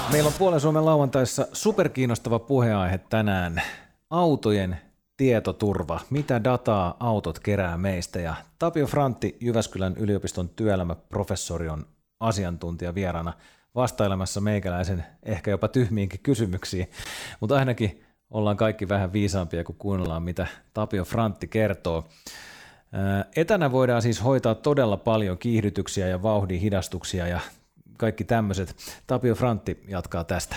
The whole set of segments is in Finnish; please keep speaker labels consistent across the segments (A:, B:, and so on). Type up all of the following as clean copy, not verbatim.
A: Meillä on Puolen Suomen lauantaissa superkiinnostava puheenaihe tänään. Autojen tietoturva. Mitä dataa autot kerää meistä? Ja Tapio Frantti, Jyväskylän yliopiston työelämäprofessori, on asiantuntija vieraana vastailemassa meikäläisen ehkä jopa tyhmiinkin kysymyksiin. Mutta ainakin ollaan kaikki vähän viisaampia, kun kuunnellaan, mitä Tapio Frantti kertoo. Etänä voidaan siis hoitaa todella paljon kiihdytyksiä ja vauhdin hidastuksia ja kaikki tämmöiset. Tapio Frantti jatkaa tästä.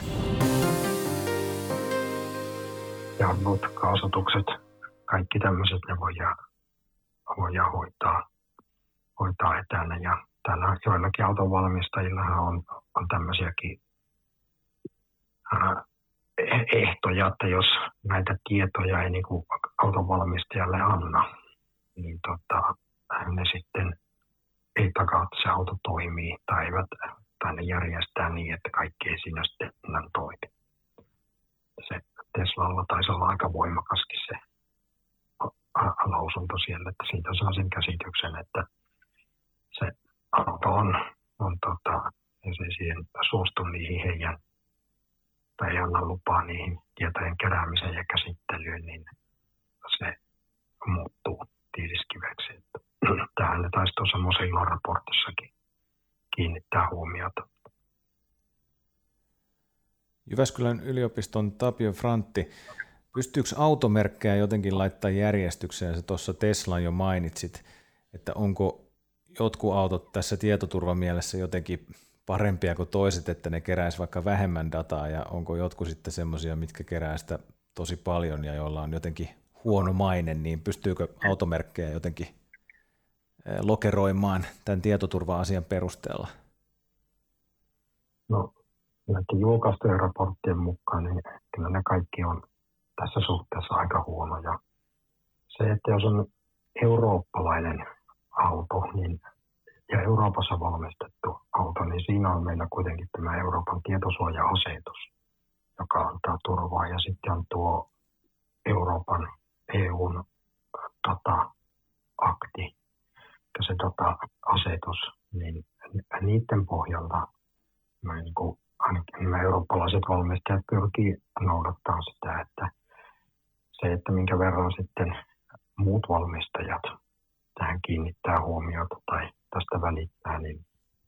B: Jarrut, kaasutukset, kaikki tämmöiset ne voidaan hoitaa etänä. Ja täällä joillakin autonvalmistajillahan on tämmöisiäkin ehtoja, että jos näitä tietoja ei niin kuin autonvalmistajalle anna, niin ne sitten ei takaa, että se auto toimii tai ne järjestää niin, että kaikki ei siinä sitten toimi. Se Teslalla taisi olla aika voimakaskin se lausunto siellä, että siitä saa sen käsityksen, että se auto ei se siihen suostu niihin heidän tai ei anna lupaa niihin tietojen keräämiseen ja käsittelyyn, niin se muuttuu tiiliskiveksi. Tähän ne taisi tuossa Mosilon raportissakin kiinnittää huomiota.
A: Jyväskylän yliopiston Tapio Frantti, pystyykö automerkkejä jotenkin laittaa järjestykseen? Sä tuossa Teslan jo mainitsit, että onko jotkut autot tässä tietoturvamielessä jotenkin parempia kuin toiset, että ne keräisi vaikka vähemmän dataa, ja onko jotkut sitten semmoisia, mitkä kerää sitä tosi paljon ja joilla on jotenkin huono maine, niin pystyykö automerkkejä jotenkin lokeroimaan tämän tietoturva-asian perusteella?
B: No, näiden julkaistujen raporttien mukaan, niin kyllä ne kaikki on tässä suhteessa aika huonoja. Se, että jos on eurooppalainen auto ja Euroopassa valmistettu auto, niin siinä on meillä kuitenkin tämä Euroopan tietosuoja-asetus, joka antaa turvaa, ja sitten on tuo Euroopan EUn data-akti, se data-asetus, niin niiden pohjalta ainakin nämä eurooppalaiset valmistajat pyrkii noudattaa sitä, että se, että minkä verran sitten muut valmistajat tähän kiinnittää huomiota tai tästä välittää, niin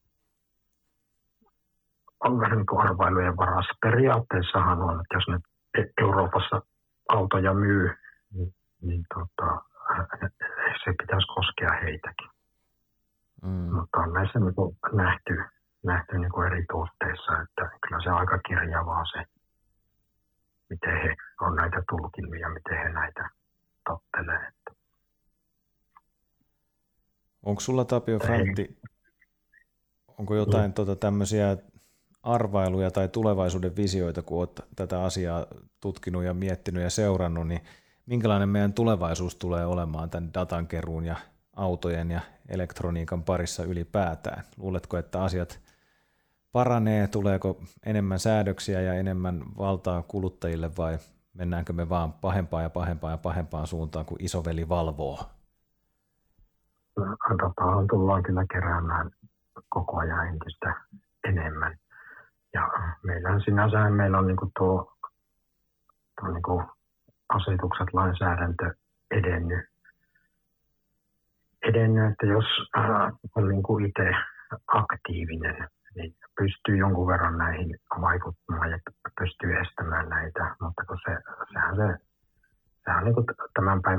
B: on vähän niin kuin arvailujen varassa. Periaatteessahan on, että jos ne Euroopassa autoja myy, niin se pitäisi koskea heitäkin. Mutta on näissä niin nähty niin kuin eri tuotteissa, että kyllä se aika kirjavaa se, miten he on näitä tulkinnut ja miten he näitä tottelee.
A: Onko sulla, Tapio Frantti, onko jotain tämmöisiä arvailuja tai tulevaisuuden visioita, kun olet tätä asiaa tutkinut ja miettinyt ja seurannut, niin minkälainen meidän tulevaisuus tulee olemaan tämän datankeruun ja autojen ja elektroniikan parissa ylipäätään? Luuletko, että asiat paranee, tuleeko enemmän säädöksiä ja enemmän valtaa kuluttajille, vai mennäänkö me vaan pahempaan ja pahempaan ja pahempaan suuntaan, kun isoveli valvoo?
B: Dataa tullaan kyllä keräämään koko ajan entistä enemmän. Ja meillä on niin kuin tuo niin kuin asetukset, lainsäädäntö edennyt, että jos on niin kuin itse aktiivinen, niin pystyy jonkun verran näihin vaikuttamaan ja pystyy estämään näitä, mutta kun sehän on niin kuin tämän päivän